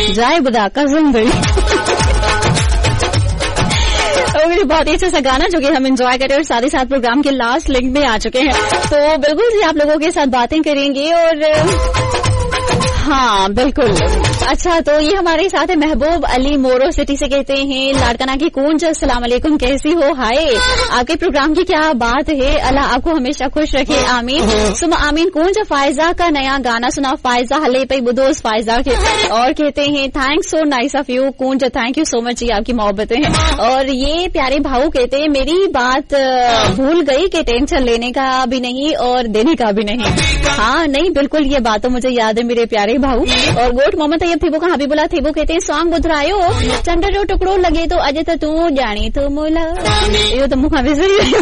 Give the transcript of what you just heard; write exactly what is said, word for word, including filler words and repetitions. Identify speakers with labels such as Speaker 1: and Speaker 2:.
Speaker 1: जाए बुदा कसम भाई। तो बहुत ही अच्छा सा गाना जो कि हम एंजॉय करें और साथ ही साथ प्रोग्राम के लास्ट लिंक में आ चुके हैं, तो बिल्कुल जी आप लोगों के साथ बातें करेंगे। और हाँ बिल्कुल अच्छा, तो ये हमारे साथ है महबूब अली मोरो सिटी से, कहते हैं लाड़काना की कूंज, अस्सलाम वालेकुम, कैसी हो? हाय, आपके प्रोग्राम की क्या बात है, अल्लाह आपको हमेशा खुश रखे, आमीन सुमा आमीन। कूंज फायजा का नया गाना सुना, फायजा हले पे बुदोस फायजा के, और कहते हैं thanks so nice of you कूंज, thank you so much, ये आपकी मोहब्बतें हैं। और ये प्यारे भाऊ कहते हैं मेरी बात भूल गई कि टेंशन लेने का भी नहीं और देने का भी नहीं। हाँ नहीं बिल्कुल ये बात तो मुझे याद है मेरे प्यारे भाऊ। और गोट मोहम्मद तैयब थेबो का हबीबुल्लाह थेबो कहते हैं सॉन्ग बुधरायो चंद्र जो टुकड़ो लगे तो अजय तू जानी तो मोला, ये तो मुखा भी सही